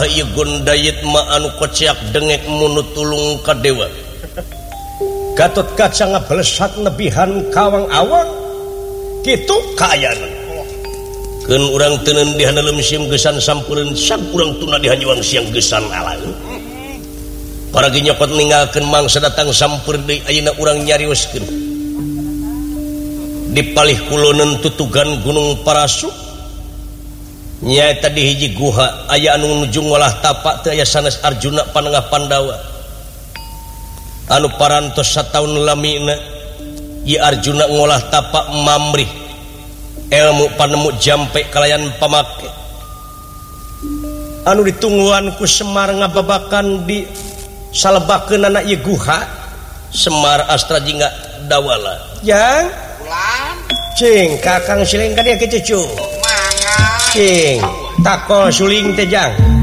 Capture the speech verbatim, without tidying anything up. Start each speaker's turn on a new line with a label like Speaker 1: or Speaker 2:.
Speaker 1: anu kocak dengek munut tulung ka dewa Gatot Kaca ngabelesat nebihan kawang awang kitu kaayana keun urang teuneun di handeuleum sim gesan sampureun sang urang tuna di hanyuang siang gesan alaeun paragi nyokot ninggalkeun mangsa datang sampeur deui ayeuna urang nyarioskeun di palih kuloneun tutugan Gunung Parasuk nyaeta di hiji guha aya anu nuju ngolah tapak teu aya sanes Arjuna panengah Pandawa anu parantos sataun lamina ieu Arjuna ngolah tapak mamrih ilmu panemu jampe kalayan pamake anu ditungguan ku Semar ngababakan di salebakeun anak ieu guha Semar Astra jingga dawala jang ulang cing kakang siling ka dieu ke cucu cing takol suling teh jang